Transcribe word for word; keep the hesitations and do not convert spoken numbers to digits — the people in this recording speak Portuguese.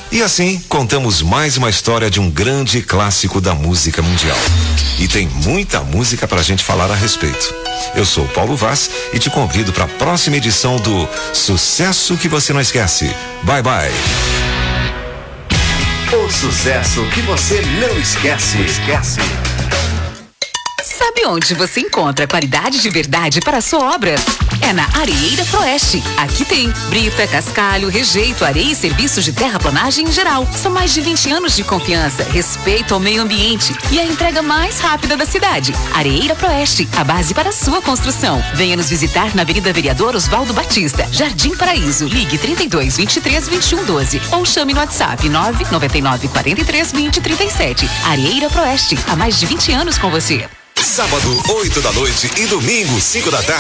E assim, contamos mais uma história de um grande clássico da música mundial. E tem muita música pra gente falar a respeito. Eu sou o Paulo Vaz e te convido para a próxima edição do Sucesso que Você Não Esquece. Bye, bye. O sucesso que você não esquece. Esquece. Sabe onde você encontra qualidade de verdade para a sua obra? É na Areeira Proeste. Aqui tem brita, cascalho, rejeito, areia e serviços de terraplanagem em geral. São mais de vinte anos de confiança, respeito ao meio ambiente e a entrega mais rápida da cidade. Areeira Proeste, a base para a sua construção. Venha nos visitar na Avenida Vereador Oswaldo Batista, Jardim Paraíso. Ligue trinta e dois, vinte e três, vinte e um, doze ou chame no WhatsApp nove nove nove, quarenta e três, vinte, trinta e sete. Areeira Proeste, há mais de vinte anos com você. Sábado, oito da noite e domingo, cinco da tarde.